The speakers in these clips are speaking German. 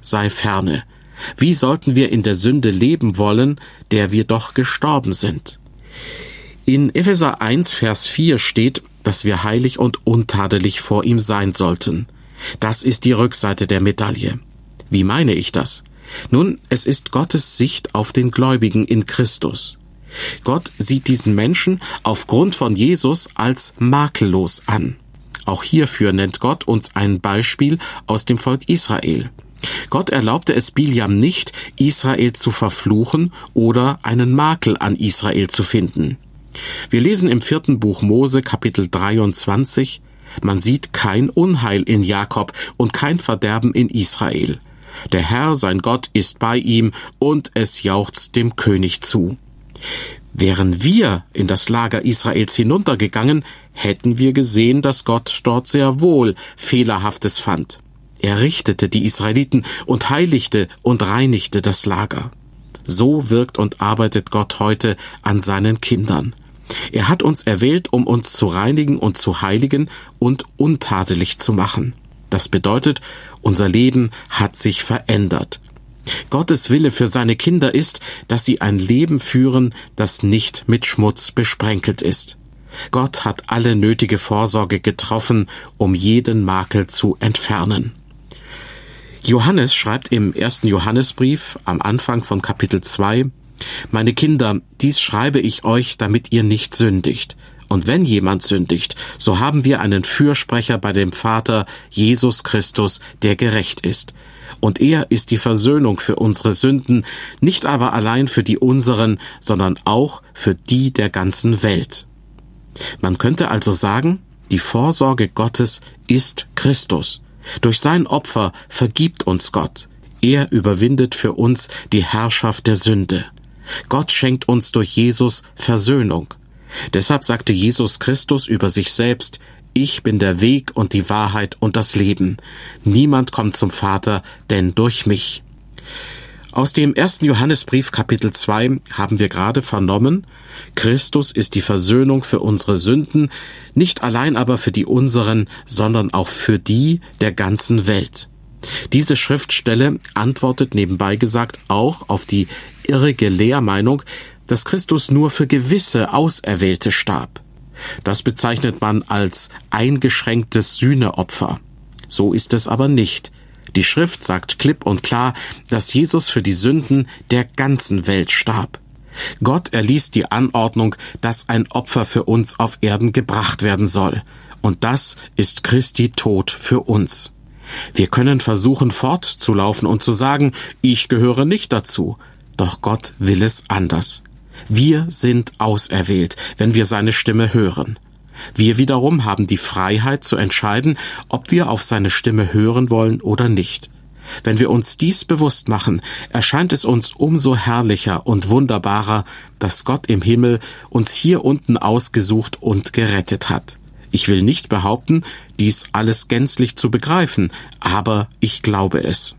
sei ferne. Wie sollten wir in der Sünde leben wollen, der wir doch gestorben sind? In Epheser 1, Vers 4 steht, dass wir heilig und untadelig vor ihm sein sollten. Das ist die Rückseite der Medaille. Wie meine ich das? Nun, es ist Gottes Sicht auf den Gläubigen in Christus. Gott sieht diesen Menschen aufgrund von Jesus als makellos an. Auch hierfür nennt Gott uns ein Beispiel aus dem Volk Israel. Gott erlaubte es Biljam nicht, Israel zu verfluchen oder einen Makel an Israel zu finden. Wir lesen im 4. Buch Mose, Kapitel 23, man sieht kein Unheil in Jakob und kein Verderben in Israel. Der Herr, sein Gott, ist bei ihm und es jauchzt dem König zu. Wären wir in das Lager Israels hinuntergegangen, hätten wir gesehen, dass Gott dort sehr wohl Fehlerhaftes fand. Er richtete die Israeliten und heiligte und reinigte das Lager. So wirkt und arbeitet Gott heute an seinen Kindern. Er hat uns erwählt, um uns zu reinigen und zu heiligen und untadelig zu machen. Das bedeutet, unser Leben hat sich verändert. Gottes Wille für seine Kinder ist, dass sie ein Leben führen, das nicht mit Schmutz besprenkelt ist. Gott hat alle nötige Vorsorge getroffen, um jeden Makel zu entfernen. Johannes schreibt im 1. Johannesbrief am Anfang von Kapitel 2, »Meine Kinder, dies schreibe ich euch, damit ihr nicht sündigt. Und wenn jemand sündigt, so haben wir einen Fürsprecher bei dem Vater, Jesus Christus, der gerecht ist. Und er ist die Versöhnung für unsere Sünden, nicht aber allein für die unseren, sondern auch für die der ganzen Welt.« Man könnte also sagen, die Vorsorge Gottes ist Christus. Durch sein Opfer vergibt uns Gott. Er überwindet für uns die Herrschaft der Sünde. Gott schenkt uns durch Jesus Versöhnung. Deshalb sagte Jesus Christus über sich selbst, »Ich bin der Weg und die Wahrheit und das Leben. Niemand kommt zum Vater, denn durch mich.« Aus dem 1. Johannesbrief Kapitel 2 haben wir gerade vernommen, Christus ist die Versöhnung für unsere Sünden, nicht allein aber für die unseren, sondern auch für die der ganzen Welt. Diese Schriftstelle antwortet nebenbei gesagt auch auf die irrige Lehrmeinung, dass Christus nur für gewisse Auserwählte starb. Das bezeichnet man als eingeschränktes Sühneopfer. So ist es aber nicht. Die Schrift sagt klipp und klar, dass Jesus für die Sünden der ganzen Welt starb. Gott erließ die Anordnung, dass ein Opfer für uns auf Erden gebracht werden soll. Und das ist Christi Tod für uns. Wir können versuchen fortzulaufen und zu sagen, ich gehöre nicht dazu. Doch Gott will es anders. Wir sind auserwählt, wenn wir seine Stimme hören. Wir wiederum haben die Freiheit zu entscheiden, ob wir auf seine Stimme hören wollen oder nicht. Wenn wir uns dies bewusst machen, erscheint es uns umso herrlicher und wunderbarer, dass Gott im Himmel uns hier unten ausgesucht und gerettet hat. Ich will nicht behaupten, dies alles gänzlich zu begreifen, aber ich glaube es.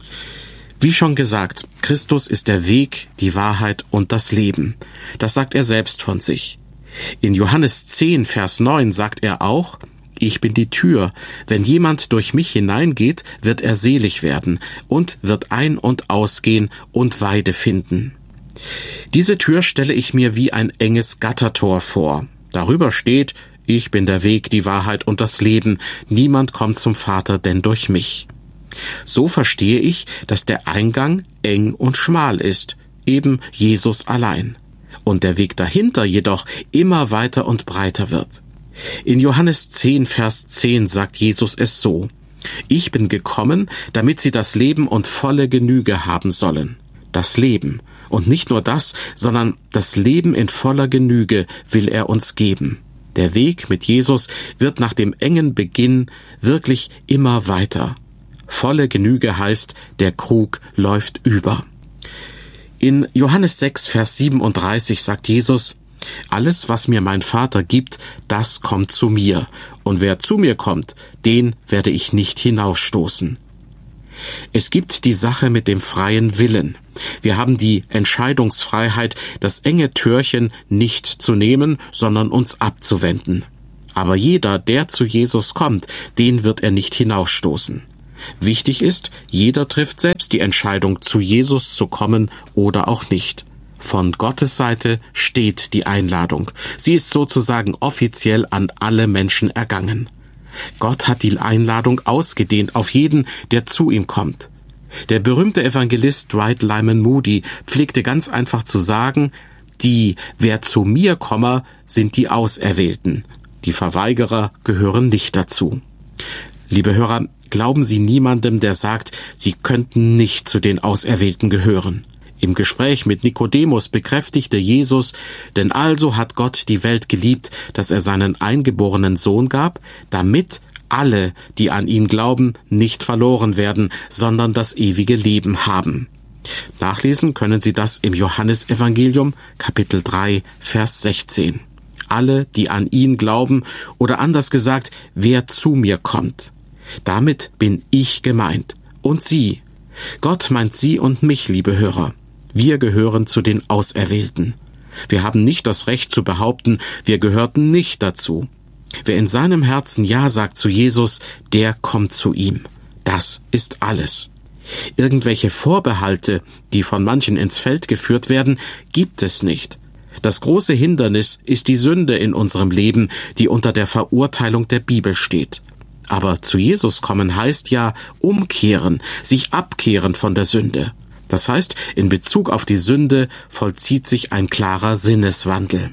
Wie schon gesagt, Christus ist der Weg, die Wahrheit und das Leben. Das sagt er selbst von sich. In Johannes 10, Vers 9 sagt er auch, »Ich bin die Tür. Wenn jemand durch mich hineingeht, wird er selig werden und wird ein- und ausgehen und Weide finden.« Diese Tür stelle ich mir wie ein enges Gattertor vor. Darüber steht, »Ich bin der Weg, die Wahrheit und das Leben. Niemand kommt zum Vater, denn durch mich.« So verstehe ich, dass der Eingang eng und schmal ist, eben Jesus allein. Und der Weg dahinter jedoch immer weiter und breiter wird. In Johannes 10, Vers 10 sagt Jesus es so, »Ich bin gekommen, damit sie das Leben und volle Genüge haben sollen.« Das Leben. Und nicht nur das, sondern das Leben in voller Genüge will er uns geben. Der Weg mit Jesus wird nach dem engen Beginn wirklich immer weiter. Volle Genüge heißt, der Krug läuft über. In Johannes 6, Vers 37 sagt Jesus, »Alles, was mir mein Vater gibt, das kommt zu mir. Und wer zu mir kommt, den werde ich nicht hinausstoßen.« Es gibt die Sache mit dem freien Willen. Wir haben die Entscheidungsfreiheit, das enge Türchen nicht zu nehmen, sondern uns abzuwenden. Aber jeder, der zu Jesus kommt, den wird er nicht hinausstoßen. Wichtig ist, jeder trifft selbst die Entscheidung, zu Jesus zu kommen oder auch nicht. Von Gottes Seite steht die Einladung. Sie ist sozusagen offiziell an alle Menschen ergangen. Gott hat die Einladung ausgedehnt auf jeden, der zu ihm kommt. Der berühmte Evangelist Dwight Lyman Moody pflegte ganz einfach zu sagen, wer zu mir komme, sind die Auserwählten. Die Verweigerer gehören nicht dazu. Liebe Hörer, glauben Sie niemandem, der sagt, Sie könnten nicht zu den Auserwählten gehören. Im Gespräch mit Nikodemus bekräftigte Jesus, denn also hat Gott die Welt geliebt, dass er seinen eingeborenen Sohn gab, damit alle, die an ihn glauben, nicht verloren werden, sondern das ewige Leben haben. Nachlesen können Sie das im Johannesevangelium, Kapitel 3, Vers 16. Alle, die an ihn glauben, oder anders gesagt, wer zu mir kommt. Damit bin ich gemeint. Und Sie. Gott meint Sie und mich, liebe Hörer. Wir gehören zu den Auserwählten. Wir haben nicht das Recht zu behaupten, wir gehörten nicht dazu. Wer in seinem Herzen Ja sagt zu Jesus, der kommt zu ihm. Das ist alles. Irgendwelche Vorbehalte, die von manchen ins Feld geführt werden, gibt es nicht. Das große Hindernis ist die Sünde in unserem Leben, die unter der Verurteilung der Bibel steht. Aber zu Jesus kommen heißt ja umkehren, sich abkehren von der Sünde. Das heißt, in Bezug auf die Sünde vollzieht sich ein klarer Sinneswandel.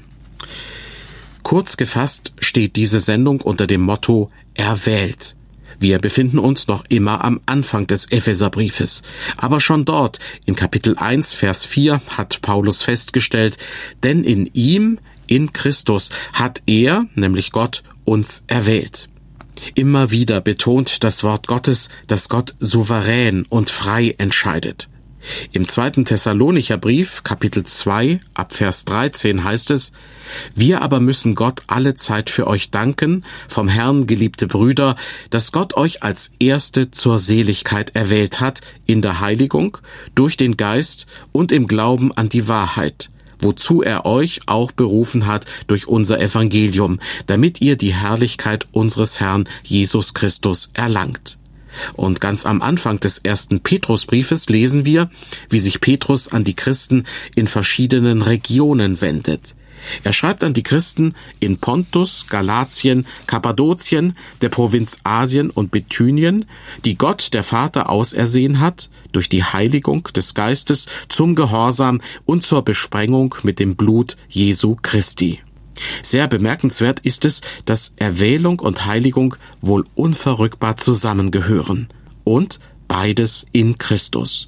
Kurz gefasst steht diese Sendung unter dem Motto Erwählt. Wir befinden uns noch immer am Anfang des Epheserbriefes. Aber schon dort, in Kapitel 1, Vers 4, hat Paulus festgestellt, denn in ihm, in Christus, hat er, nämlich Gott, uns erwählt. Immer wieder betont das Wort Gottes, dass Gott souverän und frei entscheidet. Im 2. Thessalonicher Brief, Kapitel 2, ab Vers 13 heißt es, wir aber müssen Gott alle Zeit für euch danken, vom Herrn geliebte Brüder, dass Gott euch als Erste zur Seligkeit erwählt hat, in der Heiligung, durch den Geist und im Glauben an die Wahrheit, wozu er euch auch berufen hat durch unser Evangelium, damit ihr die Herrlichkeit unseres Herrn Jesus Christus erlangt. Und ganz am Anfang des 1. Petrusbriefes lesen wir, wie sich Petrus an die Christen in verschiedenen Regionen wendet. Er schreibt an die Christen in Pontus, Galatien, Kappadokien, der Provinz Asien und Bithynien, die Gott, der Vater, ausersehen hat, durch die Heiligung des Geistes zum Gehorsam und zur Besprengung mit dem Blut Jesu Christi. Sehr bemerkenswert ist es, dass Erwählung und Heiligung wohl unverrückbar zusammengehören. Und beides in Christus.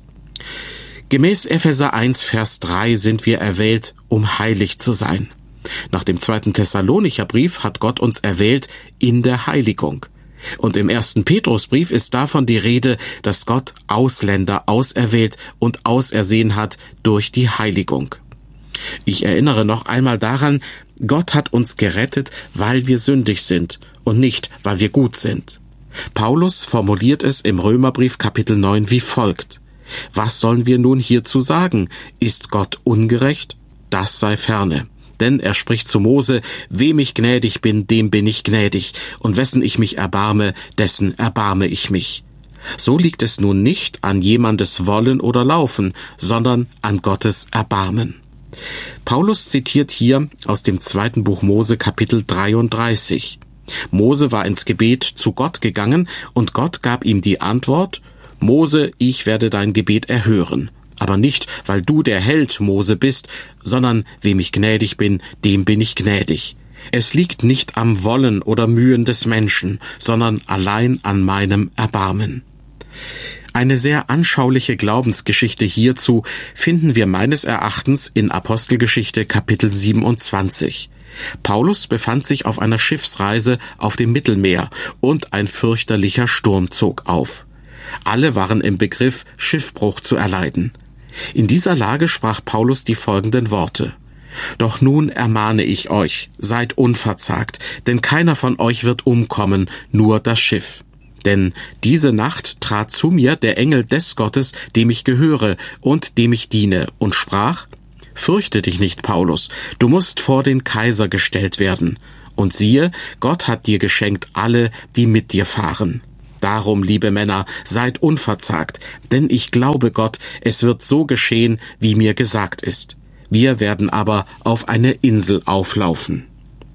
Gemäß Epheser 1, Vers 3 sind wir erwählt, um heilig zu sein. Nach dem 2. Thessalonicher Brief hat Gott uns erwählt in der Heiligung. Und im 1. Petrusbrief ist davon die Rede, dass Gott Ausländer auserwählt und ausersehen hat durch die Heiligung. Ich erinnere noch einmal daran, Gott hat uns gerettet, weil wir sündig sind und nicht, weil wir gut sind. Paulus formuliert es im Römerbrief Kapitel 9 wie folgt. Was sollen wir nun hierzu sagen? Ist Gott ungerecht? Das sei ferne. Denn er spricht zu Mose, wem ich gnädig bin, dem bin ich gnädig, und wessen ich mich erbarme, dessen erbarme ich mich. So liegt es nun nicht an jemandes Wollen oder Laufen, sondern an Gottes Erbarmen. Paulus zitiert hier aus dem 2. Buch Mose Kapitel 33. Mose war ins Gebet zu Gott gegangen und Gott gab ihm die Antwort, Mose, ich werde dein Gebet erhören. Aber nicht, weil du der Held Mose bist, sondern wem ich gnädig bin, dem bin ich gnädig. Es liegt nicht am Wollen oder Mühen des Menschen, sondern allein an meinem Erbarmen. Eine sehr anschauliche Glaubensgeschichte hierzu finden wir meines Erachtens in Apostelgeschichte Kapitel 27. Paulus befand sich auf einer Schiffsreise auf dem Mittelmeer und ein fürchterlicher Sturm zog auf. Alle waren im Begriff, Schiffbruch zu erleiden. In dieser Lage sprach Paulus die folgenden Worte. Doch nun ermahne ich euch, seid unverzagt, denn keiner von euch wird umkommen, nur das Schiff. Denn diese Nacht trat zu mir der Engel des Gottes, dem ich gehöre und dem ich diene, und sprach, Fürchte dich nicht, Paulus, du musst vor den Kaiser gestellt werden. Und siehe, Gott hat dir geschenkt alle, die mit dir fahren. Darum, liebe Männer, seid unverzagt, denn ich glaube Gott, es wird so geschehen, wie mir gesagt ist. Wir werden aber auf eine Insel auflaufen.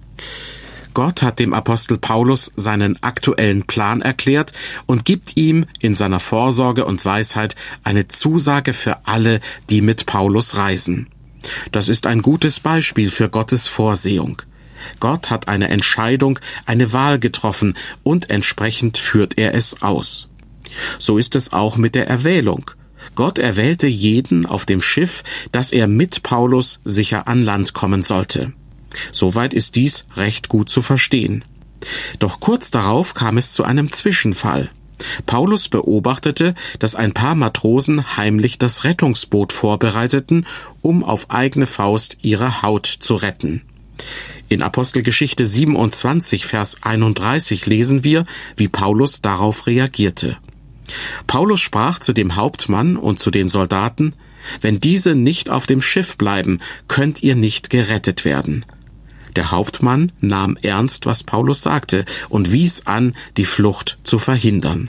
Gott hat dem Apostel Paulus seinen aktuellen Plan erklärt und gibt ihm in seiner Vorsorge und Weisheit eine Zusage für alle, die mit Paulus reisen. Das ist ein gutes Beispiel für Gottes Vorsehung. Gott hat eine Entscheidung, eine Wahl getroffen und entsprechend führt er es aus. So ist es auch mit der Erwählung. Gott erwählte jeden auf dem Schiff, dass er mit Paulus sicher an Land kommen sollte. Soweit ist dies recht gut zu verstehen. Doch kurz darauf kam es zu einem Zwischenfall. Paulus beobachtete, dass ein paar Matrosen heimlich das Rettungsboot vorbereiteten, um auf eigene Faust ihre Haut zu retten. In Apostelgeschichte 27, Vers 31 lesen wir, wie Paulus darauf reagierte. Paulus sprach zu dem Hauptmann und zu den Soldaten: Wenn diese nicht auf dem Schiff bleiben, könnt ihr nicht gerettet werden. Der Hauptmann nahm ernst, was Paulus sagte, und wies an, die Flucht zu verhindern.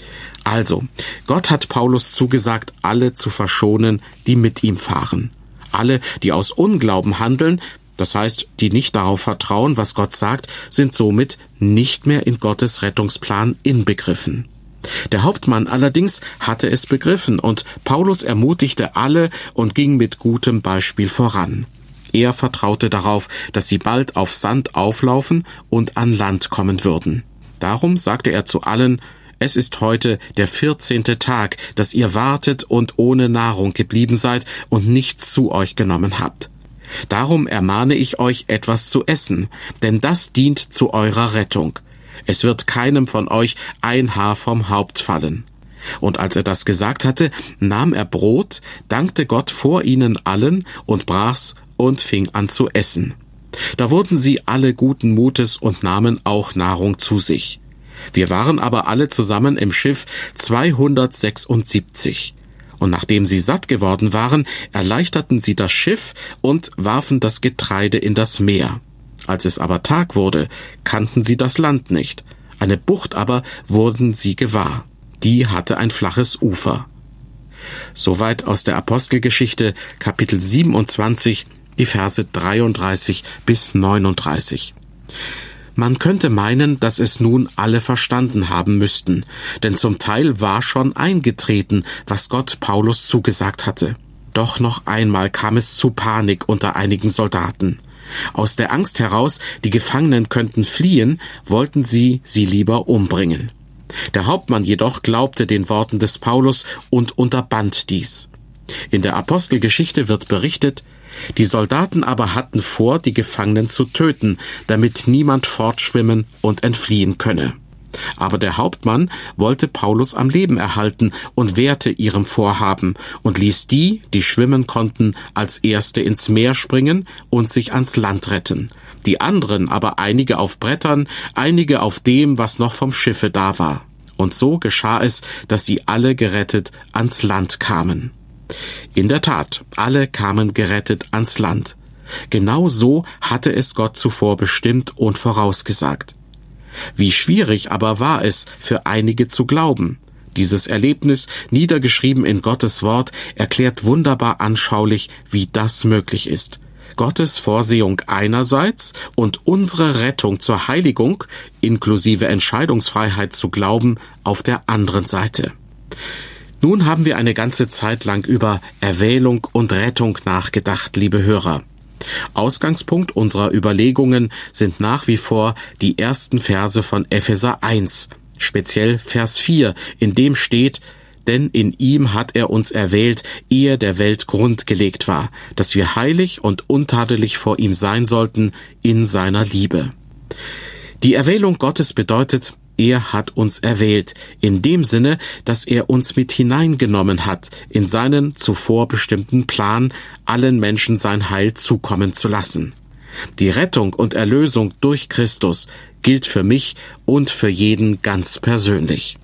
Also, Gott hat Paulus zugesagt, alle zu verschonen, die mit ihm fahren. Alle, die aus Unglauben handeln, das heißt, die nicht darauf vertrauen, was Gott sagt, sind somit nicht mehr in Gottes Rettungsplan inbegriffen. Der Hauptmann allerdings hatte es begriffen und Paulus ermutigte alle und ging mit gutem Beispiel voran. Er vertraute darauf, dass sie bald auf Sand auflaufen und an Land kommen würden. Darum sagte er zu allen: Es ist heute der 14. Tag, dass ihr wartet und ohne Nahrung geblieben seid und nichts zu euch genommen habt. Darum ermahne ich euch, etwas zu essen, denn das dient zu eurer Rettung. Es wird keinem von euch ein Haar vom Haupt fallen. Und als er das gesagt hatte, nahm er Brot, dankte Gott vor ihnen allen und brach's und fing an zu essen. Da wurden sie alle guten Mutes und nahmen auch Nahrung zu sich. Wir waren aber alle zusammen im Schiff 276. Und nachdem sie satt geworden waren, erleichterten sie das Schiff und warfen das Getreide in das Meer. Als es aber Tag wurde, kannten sie das Land nicht. Eine Bucht aber wurden sie gewahr. Die hatte ein flaches Ufer. Soweit aus der Apostelgeschichte, Kapitel 27, die Verse 33 bis 39. Man könnte meinen, dass es nun alle verstanden haben müssten, denn zum Teil war schon eingetreten, was Gott Paulus zugesagt hatte. Doch noch einmal kam es zu Panik unter einigen Soldaten. Aus der Angst heraus, die Gefangenen könnten fliehen, wollten sie lieber umbringen. Der Hauptmann jedoch glaubte den Worten des Paulus und unterband dies. In der Apostelgeschichte wird berichtet: Die Soldaten aber hatten vor, die Gefangenen zu töten, damit niemand fortschwimmen und entfliehen könne. Aber der Hauptmann wollte Paulus am Leben erhalten und wehrte ihrem Vorhaben und ließ die schwimmen konnten, als Erste ins Meer springen und sich ans Land retten. Die anderen aber einige auf Brettern, einige auf dem, was noch vom Schiffe da war. Und so geschah es, dass sie alle gerettet ans Land kamen. In der Tat, alle kamen gerettet ans Land. Genau so hatte es Gott zuvor bestimmt und vorausgesagt. Wie schwierig aber war es für einige zu glauben. Dieses Erlebnis, niedergeschrieben in Gottes Wort, erklärt wunderbar anschaulich, wie das möglich ist. Gottes Vorsehung einerseits und unsere Rettung zur Heiligung, inklusive Entscheidungsfreiheit zu glauben, auf der anderen Seite. Nun haben wir eine ganze Zeit lang über Erwählung und Rettung nachgedacht, liebe Hörer. Ausgangspunkt unserer Überlegungen sind nach wie vor die ersten Verse von Epheser 1, speziell Vers 4, in dem steht: Denn in ihm hat er uns erwählt, ehe der Welt Grund gelegt war, dass wir heilig und untadelig vor ihm sein sollten in seiner Liebe. Die Erwählung Gottes bedeutet, er hat uns erwählt, in dem Sinne, dass er uns mit hineingenommen hat, in seinen zuvor bestimmten Plan, allen Menschen sein Heil zukommen zu lassen. Die Rettung und Erlösung durch Christus gilt für mich und für jeden ganz persönlich.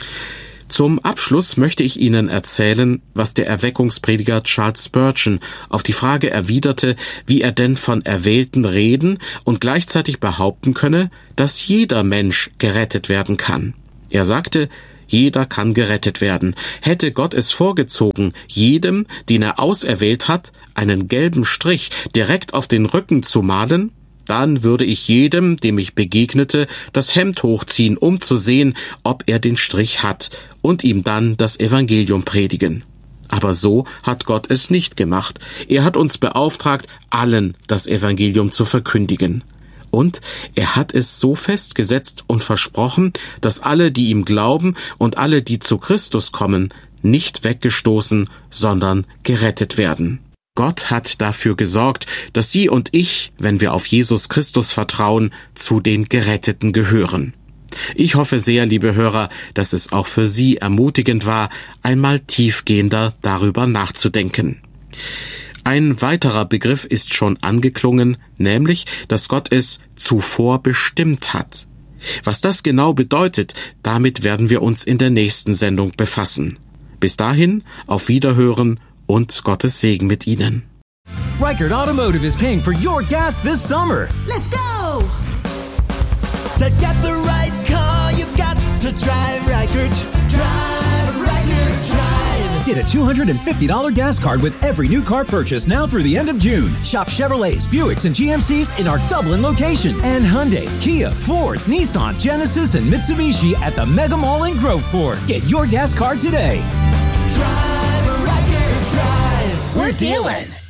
Zum Abschluss möchte ich Ihnen erzählen, was der Erweckungsprediger Charles Spurgeon auf die Frage erwiderte, wie er denn von Erwählten reden und gleichzeitig behaupten könne, dass jeder Mensch gerettet werden kann. Er sagte, jeder kann gerettet werden. Hätte Gott es vorgezogen, jedem, den er auserwählt hat, einen gelben Strich direkt auf den Rücken zu malen, dann würde ich jedem, dem ich begegnete, das Hemd hochziehen, um zu sehen, ob er den Strich hat, und ihm dann das Evangelium predigen. Aber so hat Gott es nicht gemacht. Er hat uns beauftragt, allen das Evangelium zu verkündigen. Und er hat es so festgesetzt und versprochen, dass alle, die ihm glauben und alle, die zu Christus kommen, nicht weggestoßen, sondern gerettet werden. Gott hat dafür gesorgt, dass Sie und ich, wenn wir auf Jesus Christus vertrauen, zu den Geretteten gehören. Ich hoffe sehr, liebe Hörer, dass es auch für Sie ermutigend war, einmal tiefgehender darüber nachzudenken. Ein weiterer Begriff ist schon angeklungen, nämlich, dass Gott es zuvor bestimmt hat. Was das genau bedeutet, damit werden wir uns in der nächsten Sendung befassen. Bis dahin, auf Wiederhören und Gottes Segen mit Ihnen. Reichert Automotive is paying for your gas this summer. Let's go! To get the right car, you've got to drive Reichert. Drive, Reichert, drive. Get a $250 gas card with every new car purchase now through the end of June. Shop Chevrolets, Buicks, and GMCs in our Dublin location. And Hyundai, Kia, Ford, Nissan, Genesis, and Mitsubishi at the Mega Mall in Groveport. Get your gas card today. Drive, Reichert, drive. We're dealing!